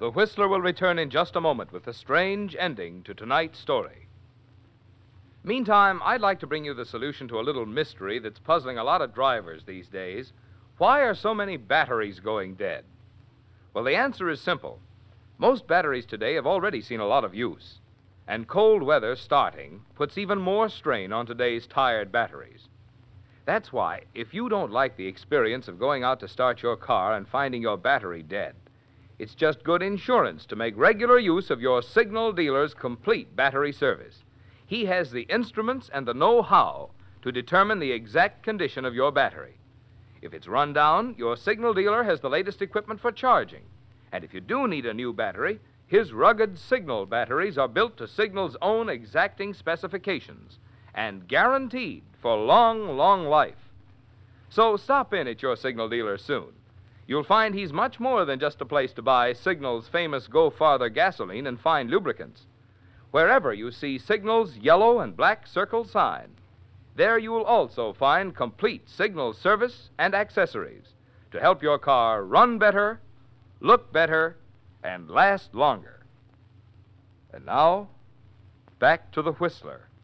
The Whistler will return in just a moment with a strange ending to tonight's story. Meantime, I'd like to bring you the solution to a little mystery that's puzzling a lot of drivers these days. Why are so many batteries going dead? Well, the answer is simple. Most batteries today have already seen a lot of use, and cold weather starting puts even more strain on today's tired batteries. That's why, if you don't like the experience of going out to start your car and finding your battery dead, it's just good insurance to make regular use of your Signal dealer's complete battery service. He has the instruments and the know-how to determine the exact condition of your battery. If it's run down, your Signal dealer has the latest equipment for charging. And if you do need a new battery, his rugged Signal batteries are built to Signal's own exacting specifications and guaranteed for long, long life. So stop in at your Signal dealer soon. You'll find he's much more than just a place to buy Signal's famous Go Farther gasoline and fine lubricants. Wherever you see Signal's yellow and black circle sign, there you will also find complete Signal service and accessories to help your car run better, look better, and last longer. And now, back to the Whistler.